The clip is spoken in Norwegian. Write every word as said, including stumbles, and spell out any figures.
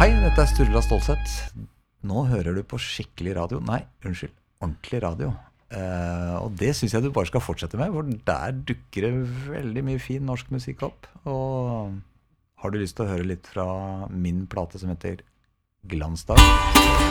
Hei, dette er Sturla Stålsett. Nå hører du på skikkelig radio. Nei, unnskyld, ordentlig radio. Eh, og det synes jeg du bare skal fortsette med, for der dukker det veldig mye fin norsk musikk opp. Og har du lyst til å høre litt fra min plate som heter Glansdag?